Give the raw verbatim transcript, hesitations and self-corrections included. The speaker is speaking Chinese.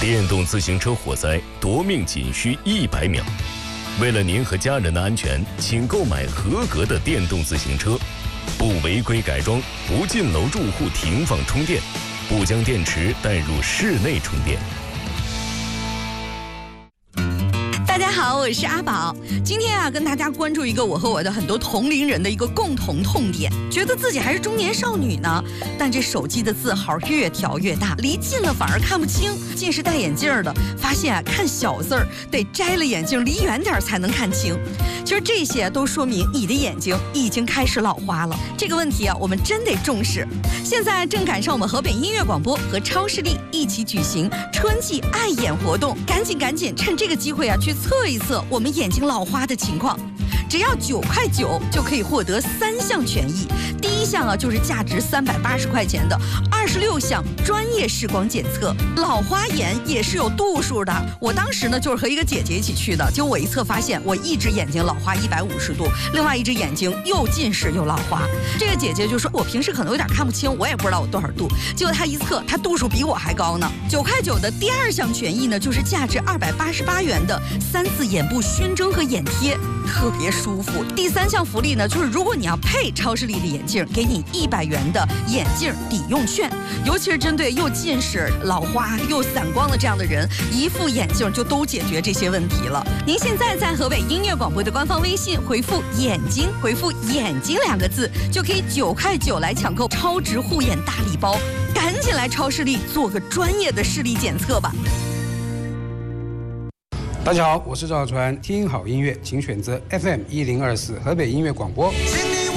电动自行车火灾夺命仅需一百秒。为了您和家人的安全，请购买合格的电动自行车，不违规改装，不进楼住户停放充电，不将电池带入室内充电。 大家好，我是阿宝。今天啊，跟大家关注一个我和我的很多同龄人的一个共同痛点，觉得自己还是中年少女呢，但这手机的字号越调越大，离近了反而看不清。近视戴眼镜的发现啊，看小字儿得摘了眼镜离远点才能看清。其实这些都说明你的眼睛已经开始老花了。这个问题啊，我们真得重视。现在正赶上我们河北音乐广播和超视力一起举行春季爱眼活动，赶紧赶紧趁这个机会啊，去测一测我们眼睛老花的情况。只要九块九就可以获得三项权益。第一项啊，就是价值三百八十块钱的二十六项专业视光检测。老花眼也是有度数的。我当时呢，就是和一个姐姐一起去的，结果我一测发现，我一只眼睛老花一百五十度，另外一只眼睛又近视又老花。这个姐姐就说，我平时可能有点看不清，我也不知道我多少度。结果她一测，她度数比我还高呢。九块九的第二项权益呢，就是价值二百八十八元的三次眼部熏蒸和眼贴，特别舒服。第三项福利呢，就是如果你要配超视力的眼镜，给你一百元的眼镜抵用券。尤其是针对又近视、老花又散光的这样的人，一副眼镜就都解决这些问题了。您现在在河北音乐广播的官方微信回复“眼睛”，回复“眼睛”两个字，就可以九块九来抢购超值护眼大礼包。赶紧来超视力做个专业的视力检测吧。 大家好，我是赵小川，听好音乐，请选择 F M 一零二四河北音乐广播。